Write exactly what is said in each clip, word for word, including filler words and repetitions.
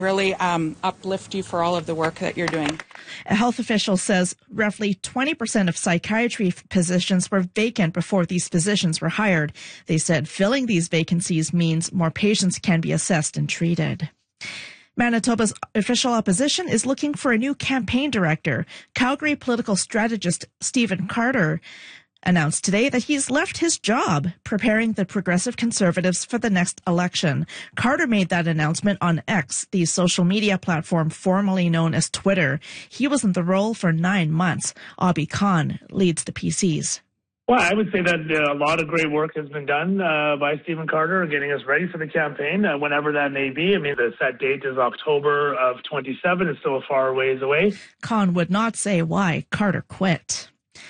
really um, uplift you for all of the work that you're doing. A health official says roughly twenty percent of psychiatry positions were vacant before these physicians were hired. They said filling these vacancies means more patients can be assessed and treated. Manitoba's official opposition is looking for a new campaign director. Calgary political strategist Stephen Carter announced today that he's left his job preparing the Progressive Conservatives for the next election. Carter made that announcement on X, the social media platform formerly known as Twitter. He was in the role for nine months. Abi Khan leads the P Cs. Well, I would say that uh, a lot of great work has been done uh, by Stephen Carter getting us ready for the campaign, uh, whenever that may be. I mean, the set date is October of twenty-seven. It's still a far ways away. Khan would not say why Carter quit.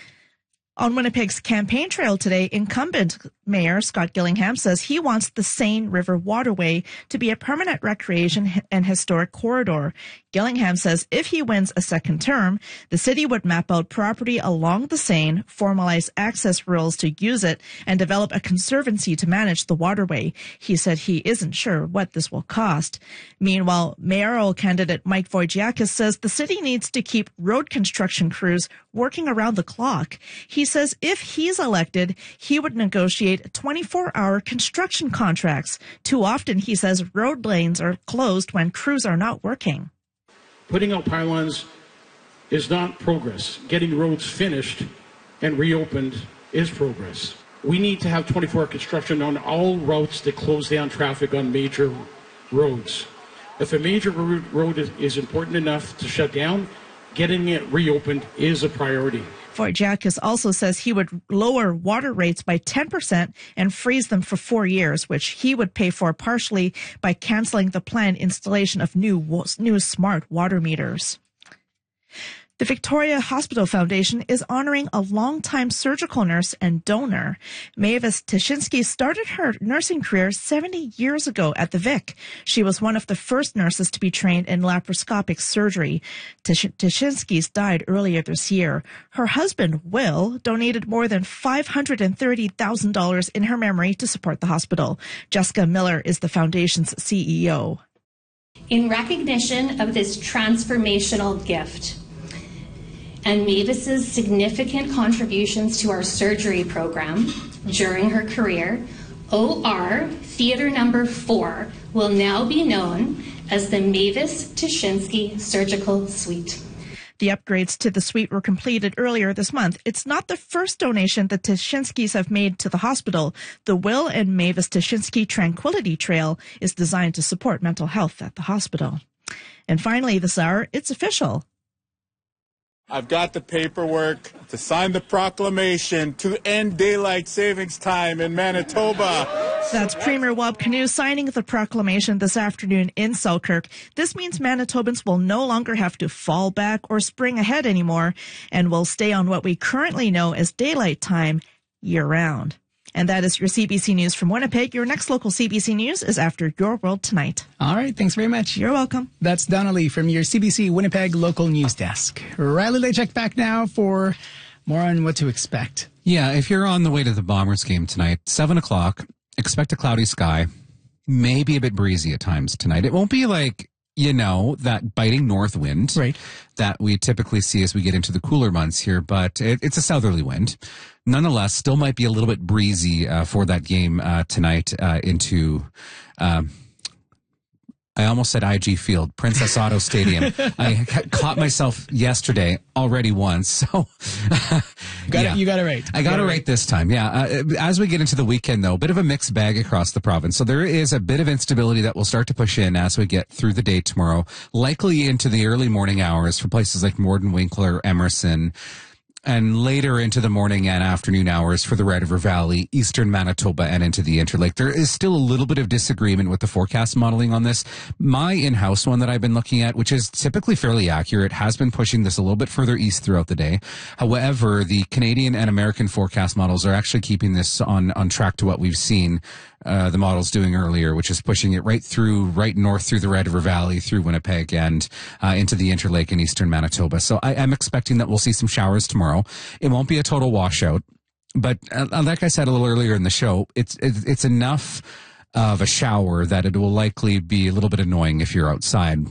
On Winnipeg's campaign trail today, incumbent Mayor Scott Gillingham says he wants the Seine River Waterway to be a permanent recreation and historic corridor. Gillingham says if he wins a second term, the city would map out property along the Seine, formalize access rules to use it, and develop a conservancy to manage the waterway. He said he isn't sure what this will cost. Meanwhile, mayoral candidate Mike Wojciechowski says the city needs to keep road construction crews working around the clock. He says if he's elected, he would negotiate twenty-four hour construction contracts. Too often, he says, road lanes are closed when crews are not working. Putting out pylons is not progress. Getting roads finished and reopened is progress. We need to have twenty-four hour construction on all routes that close down traffic on major roads. If a major road is important enough to shut down, getting it reopened is a priority. Wojciechowski also says he would lower water rates by ten percent and freeze them for four years, which he would pay for partially by canceling the planned installation of new, new smart water meters. The Victoria Hospital Foundation is honoring a longtime surgical nurse and donor. Mavis Tishinsky started her nursing career seventy years ago at the Vic. She was one of the first nurses to be trained in laparoscopic surgery. Tish- Tishinsky's died earlier this year. Her husband, Will, donated more than five hundred thirty thousand dollars in her memory to support the hospital. Jessica Miller is the foundation's C E O. In recognition of this transformational gift, and Mavis's significant contributions to our surgery program during her career, O R Theatre Number Four will now be known as the Mavis Tishinsky Surgical Suite. The upgrades to the suite were completed earlier this month. It's not the first donation the Tishinskys have made to the hospital. The Will and Mavis Tishinsky Tranquility Trail is designed to support mental health at the hospital. And finally this hour, it's official. I've got the paperwork to sign the proclamation to end daylight savings time in Manitoba. That's Premier Wab Kinew signing the proclamation this afternoon in Selkirk. This means Manitobans will no longer have to fall back or spring ahead anymore and will stay on what we currently know as daylight time year-round. And that is your C B C News from Winnipeg. Your next local C B C News is after Your World Tonight. All right, thanks very much. You're welcome. That's Donna Lee from your C B C Winnipeg local news desk. Riley Lachek back now for more on what to expect. Yeah, if you're on the way to the Bombers game tonight, seven o'clock, expect a cloudy sky, maybe a bit breezy at times tonight. It won't be like, you know, that biting north wind right. that we typically see as we get into the cooler months here, but it, it's a southerly wind. Nonetheless, still might be a little bit breezy uh, for that game uh, tonight uh, into, um, I almost said I G Field, Princess Auto Stadium. I ca- caught myself yesterday already once, so. got yeah. it, you got it right. I got, got it right, right this time, yeah. Uh, as we get into the weekend, though, a bit of a mixed bag across the province. So there is a bit of instability that will start to push in as we get through the day tomorrow, likely into the early morning hours for places like Morden, Winkler, Emerson, and later into the morning and afternoon hours for the Red River Valley, eastern Manitoba, and into the Interlake. There is still a little bit of disagreement with the forecast modeling on this. My in-house one that I've been looking at, which is typically fairly accurate, has been pushing this a little bit further east throughout the day. However, the Canadian and American forecast models are actually keeping this on, on track to what we've seen Uh, the models doing earlier, which is pushing it right through, right north through the Red River Valley, through Winnipeg, and uh, into the Interlake in eastern Manitoba. So I am expecting that we'll see some showers tomorrow. It won't be a total washout, but uh, like I said a little earlier in the show, it's it's, it's enough of a shower that it will likely be a little bit annoying if you're outside.